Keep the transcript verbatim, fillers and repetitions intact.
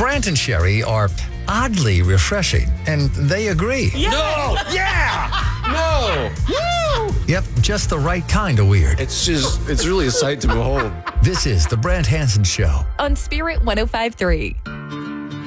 Brant and Sherry are oddly refreshing, and they agree. Yeah. No! Yeah! No! Woo! Yep, just the right kind of weird. It's just, it's really a sight to behold. This is The Brant Hansen Show. On Spirit one oh five point three.